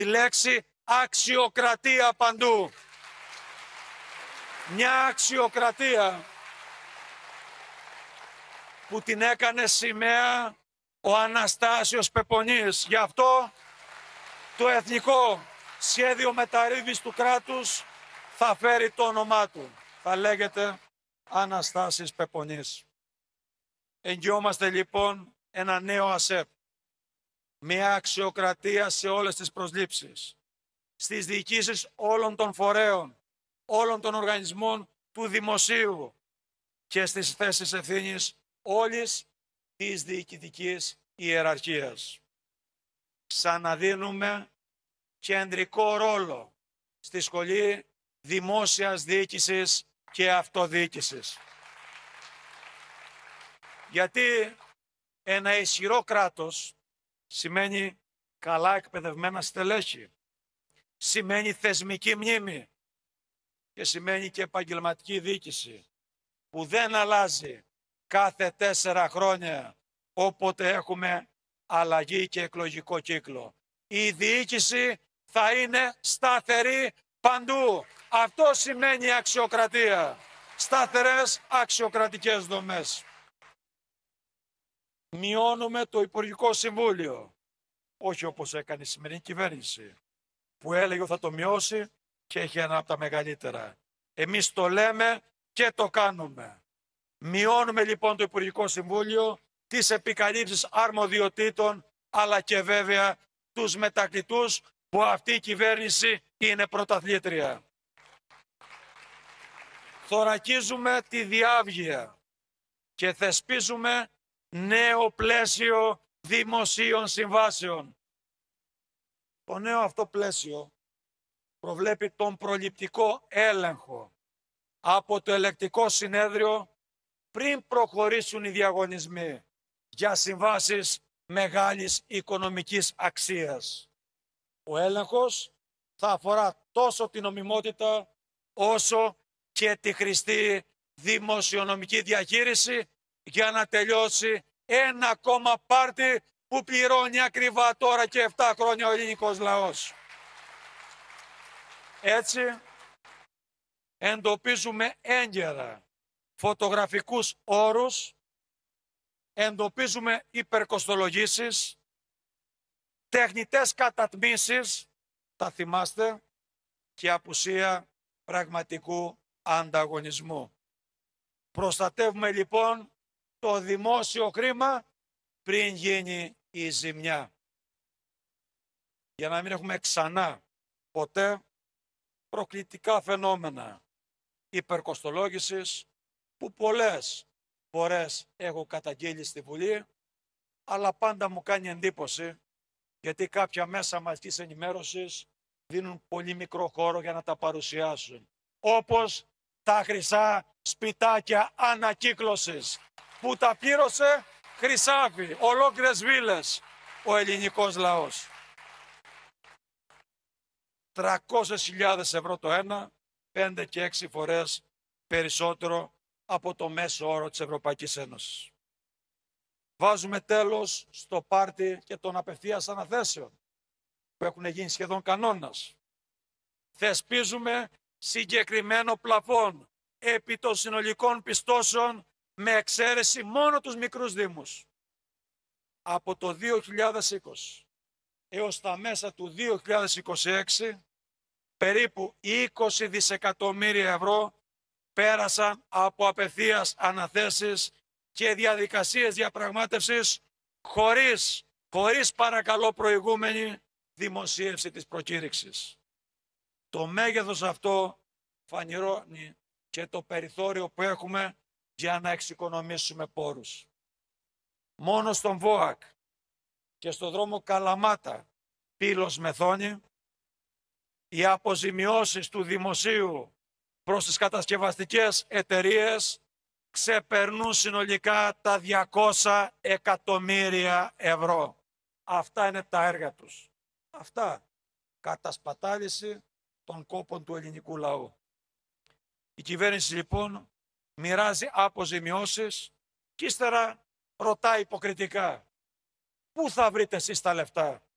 τη λέξη αξιοκρατία παντού. Μια αξιοκρατία που την έκανε σημαία ο Αναστάσιος Πεπονής. Γι' αυτό το Εθνικό Σχέδιο Μεταρρύθμισης του κράτους θα φέρει το όνομά του. Θα λέγεται Αναστάσης Πεπονής. Εγγυόμαστε λοιπόν ένα νέο ΑΣΕΠ. Μια αξιοκρατία σε όλες τις προσλήψεις. Στις διοικήσεις όλων των φορέων, όλων των οργανισμών του δημοσίου και στις θέσεις ευθύνης όλης της διοικητικής ιεραρχίας. Ξαναδίνουμε κεντρικό ρόλο στη Σχολή Δημόσιας Διοίκησης και Αυτοδιοίκησης. Γιατί ένα ισχυρό κράτος σημαίνει καλά εκπαιδευμένα στελέχη, σημαίνει θεσμική μνήμη και σημαίνει και επαγγελματική διοίκηση που δεν αλλάζει κάθε 4 χρόνια όποτε έχουμε αλλαγή και εκλογικό κύκλο. Η διοίκηση θα είναι σταθερή παντού. Αυτό σημαίνει αξιοκρατία. Σταθερές αξιοκρατικές δομές. Μειώνουμε το Υπουργικό Συμβούλιο. Όχι όπως έκανε η σημερινή κυβέρνηση, που έλεγε ότι θα το μειώσει και έχει ένα από τα μεγαλύτερα. Εμείς το λέμε και το κάνουμε. Μειώνουμε λοιπόν το Υπουργικό Συμβούλιο, τις επικαλύψεις αρμοδιοτήτων, αλλά και βέβαια τους μετακλητούς που αυτή η κυβέρνηση είναι πρωταθλήτρια. Θωρακίζουμε τη διάβγεια και θεσπίζουμε νέο πλαίσιο δημοσίων συμβάσεων. Το νέο αυτό πλαίσιο προβλέπει τον προληπτικό έλεγχο από το Ελεκτικό Συνέδριο πριν προχωρήσουν οι διαγωνισμοί για συμβάσεις μεγάλης οικονομικής αξίας. Ο έλεγχος θα αφορά τόσο την νομιμότητα όσο και τη χρηστή δημοσιονομική διαχείριση για να τελειώσει ένα ακόμα πάρτι που πληρώνει ακριβά τώρα και 7 χρόνια ο ελληνικός λαός. Έτσι εντοπίζουμε έγκαιρα φωτογραφικούς όρους, εντοπίζουμε υπερκοστολογήσεις, τεχνητές κατατμήσεις, τα θυμάστε, και απουσία πραγματικού ανταγωνισμού. Προστατεύουμε λοιπόν το δημόσιο χρήμα πριν γίνει η ζημιά. Για να μην έχουμε ξανά ποτέ προκλητικά φαινόμενα υπερκοστολόγησης που πολλές φορές έχω καταγγείλει στη Βουλή, αλλά πάντα μου κάνει εντύπωση γιατί κάποια μέσα μαζικής ενημέρωσης δίνουν πολύ μικρό χώρο για να τα παρουσιάσουν. Όπως τα χρυσά σπιτάκια ανακύκλωσης που τα πλήρωσε χρυσάφι, ολόκληρες βίλες ο ελληνικός λαός. 300.000 ευρώ το ένα, 5 και 6 φορές περισσότερο από το μέσο όρο της Ευρωπαϊκής Ένωσης. Βάζουμε τέλος στο πάρτι και των απευθείας αναθέσεων που έχουν γίνει σχεδόν κανόνας. Θεσπίζουμε συγκεκριμένο πλαφόν επί των συνολικών πιστώσεων με εξαίρεση μόνο τους μικρούς δήμους. Από το 2020 έως τα μέσα του 2026 περίπου 20 δισεκατομμύρια ευρώ πέρασαν από απευθείας αναθέσεις και διαδικασίες διαπραγμάτευσης χωρίς παρακαλώ προηγούμενη δημοσίευση της προκήρυξης. Το μέγεθος αυτό φανερώνει και το περιθώριο που έχουμε για να εξοικονομήσουμε πόρους. Μόνο στον ΒΟΑΚ και στο δρόμο Καλαμάτα Πύλος Μεθόνη οι αποζημιώσεις του δημοσίου προς τις κατασκευαστικές εταιρείες ξεπερνούν συνολικά τα 200 εκατομμύρια ευρώ. Αυτά είναι τα έργα τους. Αυτά κατασπατάληση των κόπων του ελληνικού λαού. Η κυβέρνηση λοιπόν μοιράζει αποζημιώσεις και ύστερα ρωτάει υποκριτικά: πού θα βρείτε εσείς τα λεφτά?